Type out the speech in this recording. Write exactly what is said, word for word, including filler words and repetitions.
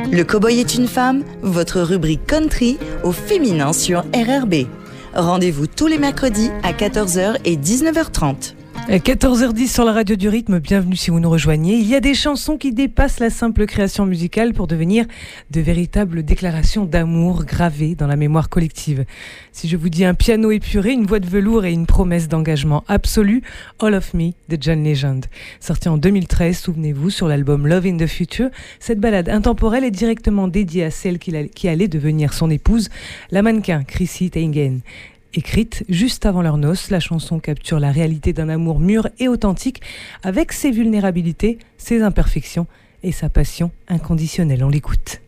Le Cowboy est une femme, votre rubrique country au féminin sur R R B. Rendez-vous tous les mercredis à quatorze heures et dix-neuf heures trente. quatorze heures dix sur la radio du rythme, bienvenue si vous nous rejoignez. Il y a des chansons qui dépassent la simple création musicale pour devenir de véritables déclarations d'amour gravées dans la mémoire collective. Si je vous dis un piano épuré, une voix de velours et une promesse d'engagement absolu, All of Me de John Legend. Sorti en deux mille treize, souvenez-vous, sur l'album Love in the Future, cette ballade intemporelle est directement dédiée à celle qui allait devenir son épouse, la mannequin Chrissy Teigen. Écrite juste avant leur noces, la chanson capture la réalité d'un amour mûr et authentique avec ses vulnérabilités, ses imperfections et sa passion inconditionnelle. On l'écoute.